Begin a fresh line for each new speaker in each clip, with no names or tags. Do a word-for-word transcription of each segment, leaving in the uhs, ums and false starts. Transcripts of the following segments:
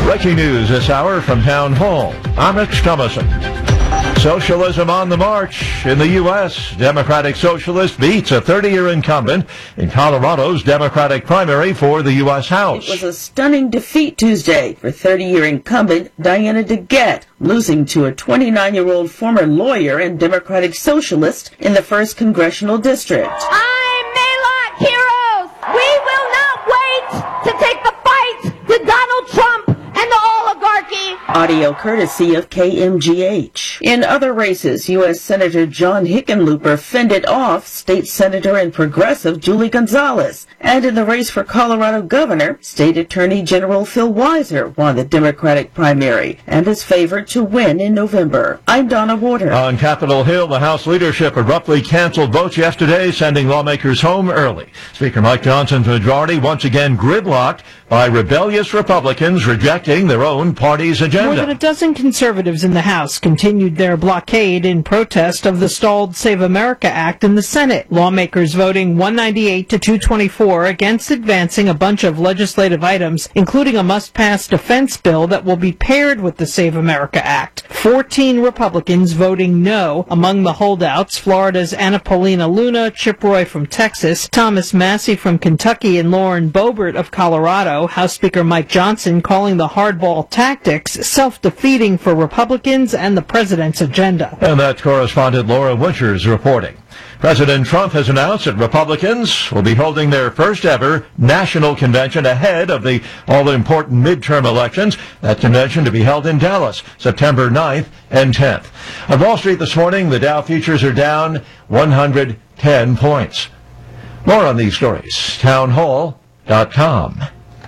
Breaking news this hour from Town Hall. I'm Rich Thomason. Socialism on the march in the U S. Democratic Socialist beats a thirty-year incumbent in Colorado's Democratic primary for the U S House.
It was a stunning defeat Tuesday for thirty-year incumbent Diana DeGette, losing to a twenty-nine-year-old former lawyer and Democratic Socialist in the first Congressional District.
I'm Maylot Heroes! We will not wait to take the fight to Donald Trump and the oligarchy.
Audio courtesy of K M G H. In other races, U S Senator John Hickenlooper fended off State Senator and Progressive Julie Gonzalez. And in the race for Colorado Governor, State Attorney General Phil Weiser won the Democratic primary and is favored to win in November. I'm Donna Warder.
On Capitol Hill, the House leadership abruptly canceled votes yesterday, sending lawmakers home early. Speaker Mike Johnson's majority once again gridlocked by rebellious Republicans rejecting their own party's agenda.
More than a dozen conservatives in the House continued their blockade in protest of the stalled Save America Act in the Senate. Lawmakers voting one ninety-eight to two twenty-four against advancing a bunch of legislative items, including a must-pass defense bill that will be paired with the Save America Act. fourteen Republicans voting no. Among the holdouts, Florida's Anna Paulina Luna, Chip Roy from Texas, Thomas Massey from Kentucky, and Lauren Boebert of Colorado. House Speaker Mike Johnson calling the hardball tactics self-defeating for Republicans and the president's agenda.
And that's correspondent Laura Winters reporting. President Trump has announced that Republicans will be holding their first ever national convention ahead of the all-important midterm elections. That convention to be held in Dallas, September ninth and tenth. On Wall Street this morning, the Dow futures are down one hundred ten points. More on these stories, town hall dot com.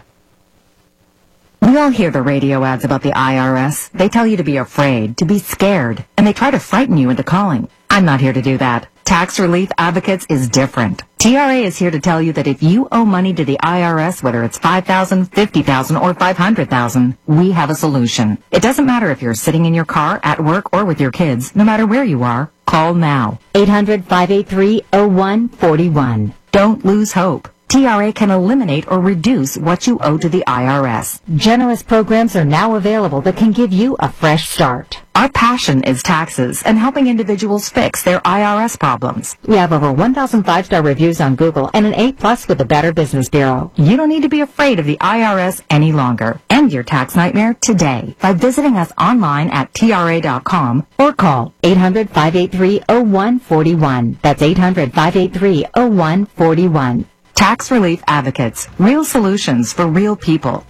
We all hear the radio ads about the I R S. They tell you to be afraid, to be scared, and they try to frighten you into calling. I'm not here to do that. Tax Relief Advocates is different. T R A is here to tell you that if you owe money to the I R S, whether it's five thousand dollars, fifty thousand dollars, or five hundred thousand dollars, we have a solution. It doesn't matter if you're sitting in your car, at work, or with your kids. No matter where you are, call now. eight hundred, five eight three, oh one four one. Don't lose hope. T R A can eliminate or reduce what you owe to the I R S. Generous programs are now available that can give you a fresh start. Our passion is taxes and helping individuals fix their I R S problems. We have over one thousand five-star reviews on Google and an A plus with the Better Business Bureau. You don't need to be afraid of the I R S any longer. End your tax nightmare today by visiting us online at T R A dot com or call eight hundred, five eight three, oh one four one. That's eight hundred, five eight three, oh one four one. Tax Relief Advocates. Real solutions for real people.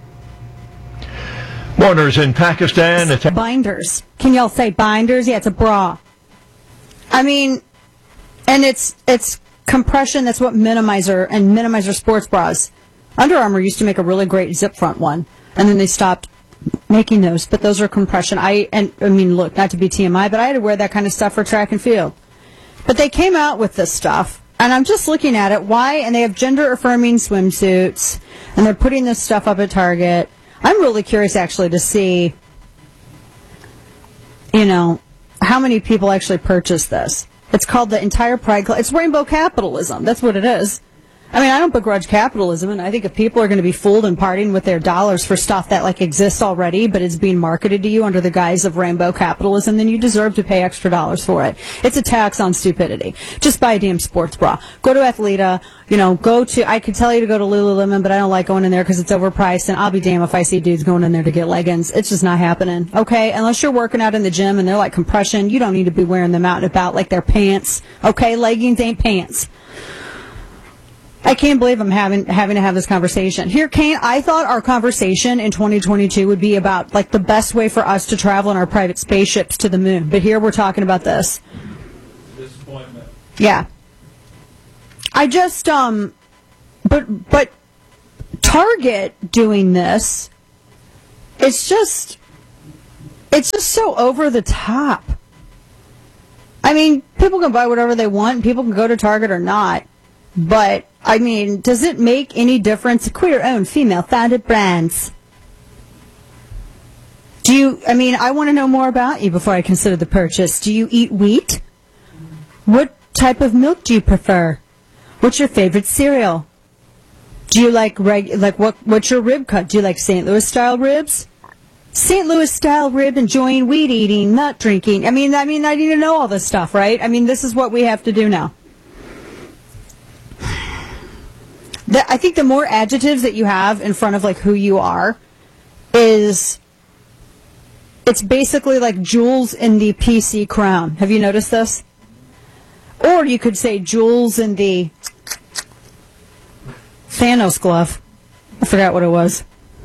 Mourners in Pakistan. Att-
binders. Can y'all say binders? Yeah, it's a bra. I mean, and it's it's compression. That's what Minimizer and Minimizer sports bras. Under Armour used to make a really great zip front one, and then they stopped making those. But those are compression. I and I mean, look, not to be T M I, but I had to wear that kind of stuff for track and field. But they came out with this stuff. And I'm just looking at it. Why? And they have gender-affirming swimsuits, and they're putting this stuff up at Target. I'm really curious, actually, to see, you know, how many people actually purchase this. It's called the Entire Pride Club. It's rainbow capitalism. That's what it is. I mean, I don't begrudge capitalism, and I think if people are going to be fooled and partying with their dollars for stuff that, like, exists already, but is being marketed to you under the guise of rainbow capitalism, then you deserve to pay extra dollars for it. It's a tax on stupidity. Just buy a damn sports bra. Go to Athleta, you know, go to, I could tell you to go to Lululemon, but I don't like going in there because it's overpriced, and I'll be damned if I see dudes going in there to get leggings. It's just not happening, okay? Unless you're working out in the gym and they're like compression, you don't need to be wearing them out and about like they're pants, okay? Leggings ain't pants. I can't believe I'm having having to have this conversation. Here, Kane, I thought our conversation in twenty twenty-two would be about, like, the best way for us to travel in our private spaceships to the moon. But here we're talking about this.
Disappointment.
Yeah. I just, um, but, but Target doing this, it's just, it's just so over the top. I mean, people can buy whatever they want, and people can go to Target or not. But, I mean, does it make any difference? Queer-owned, female-founded brands. Do you, I mean, I want to know more about you before I consider the purchase. Do you eat wheat? What type of milk do you prefer? What's your favorite cereal? Do you like reg- like what? What's your rib cut? Do you like Saint Louis style ribs? Saint Louis style rib, enjoying weed eating, nut drinking. I mean, I mean, I need to know all this stuff, right? I mean, this is what we have to do now. The, I think the more adjectives that you have in front of like who you are is, it's basically like jewels in the P C crown. Have you noticed this? Or you could say jewels in the Thanos glove. I forgot what it was.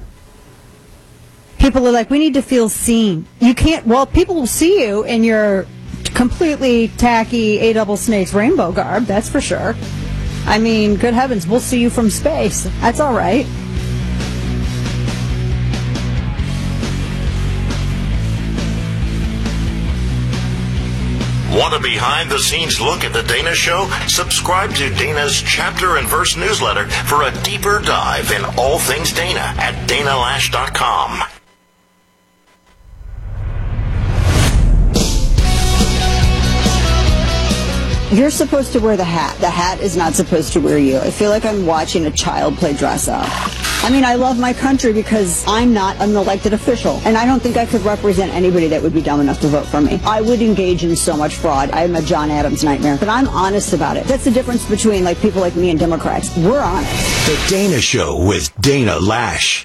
People are like, we need to feel seen. You can't, well, people will see you in your completely tacky A double snakes rainbow garb, that's for sure. I mean, good heavens, we'll see you from space. That's all right.
Want a behind-the-scenes look at The Dana Show? Subscribe to Dana's Chapter and Verse newsletter for a deeper dive in all things Dana at dana lash dot com.
You're supposed to wear the hat. The hat is not supposed to wear you. I feel like I'm watching a child play dress up. I mean, I love my country because I'm not an elected official, and I don't think I could represent anybody that would be dumb enough to vote for me. I would engage in so much fraud. I'm a John Adams nightmare, but I'm honest about it. That's the difference between like people like me and Democrats. We're honest.
The Dana Show with Dana Lash.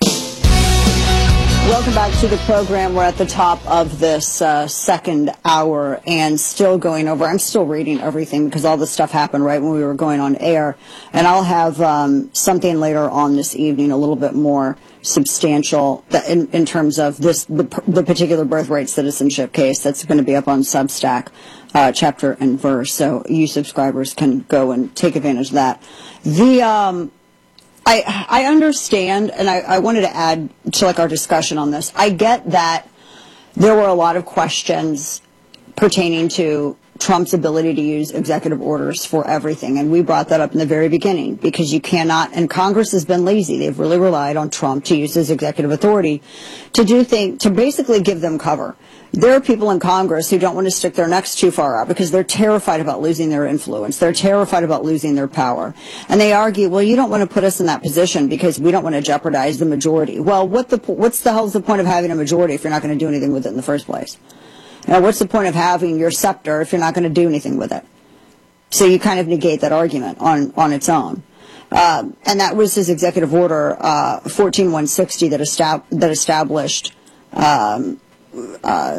Welcome back to the program. We're at the top of this uh, second hour and still going over. I'm still reading everything because all this stuff happened right when we were going on air. And I'll have um, something later on this evening, a little bit more substantial that in, in terms of this the, the particular birthright citizenship case that's going to be up on Substack, uh, chapter and verse. So you subscribers can go and take advantage of that. The um, I, I understand, and I, I wanted to add to like our discussion on this. I get that there were a lot of questions pertaining to Trump's ability to use executive orders for everything, and we brought that up in the very beginning because you cannot, and Congress has been lazy. They've really relied on Trump to use his executive authority to do things, to basically give them cover. There are people in Congress who don't want to stick their necks too far out because they're terrified about losing their influence. They're terrified about losing their power. And they argue, well, you don't want to put us in that position because we don't want to jeopardize the majority. Well, what the, what's the hell's the point of having a majority if you're not going to do anything with it in the first place? Now, what's the point of having your scepter if you're not going to do anything with it? So you kind of negate that argument on, on its own. Uh, and that was his executive order, uh, fourteen one sixty that, estab- that established um, uh,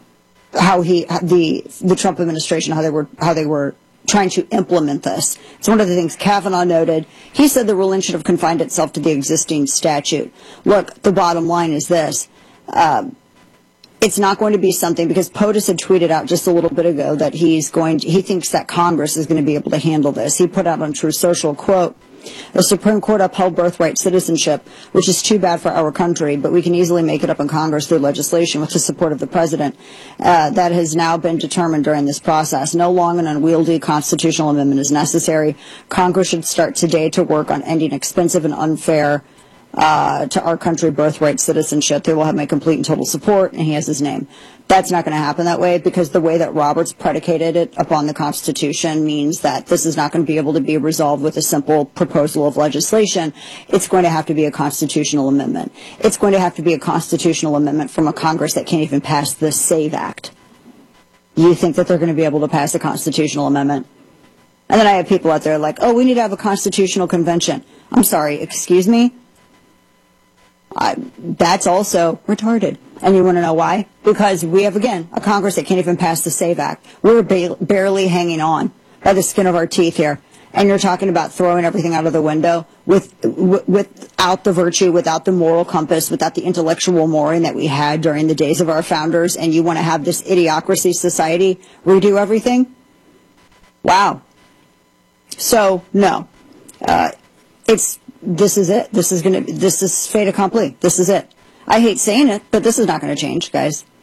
how he, the the Trump administration, how they were how they were trying to implement this. It's one of the things Kavanaugh noted. He said the ruling should have confined itself to the existing statute. Look, the bottom line is this. Um, It's not going to be something, because POTUS had tweeted out just a little bit ago that he's going to, he thinks that Congress is going to be able to handle this. He put out on True Social, quote, "The Supreme Court upheld birthright citizenship, which is too bad for our country, but we can easily make it up in Congress through legislation with the support of the president. Uh, that has now been determined during this process. No long and unwieldy constitutional amendment is necessary. Congress should start today to work on ending expensive and unfair Uh, to our country birthright citizenship. They will have my complete and total support," and he has his name. That's not going to happen that way, because the way that Roberts predicated it upon the Constitution means that this is not going to be able to be resolved with a simple proposal of legislation. It's going to have to be a constitutional amendment. It's going to have to be a constitutional amendment from a Congress that can't even pass the SAVE Act. You think that they're going to be able to pass a constitutional amendment? And then I have people out there like, oh, we need to have a constitutional convention. I'm sorry, excuse me? Uh, that's also retarded. And you want to know why? Because we have, again, a Congress that can't even pass the SAVE Act. We're ba- barely hanging on by the skin of our teeth here. And you're talking about throwing everything out of the window with, w- without the virtue, without the moral compass, without the intellectual mooring that we had during the days of our founders, and you want to have this idiocracy society redo everything? Wow. So, no. Uh, it's... This is it. This is going to, this is fait accompli. This is it. I hate saying it, but this is not going to change, guys.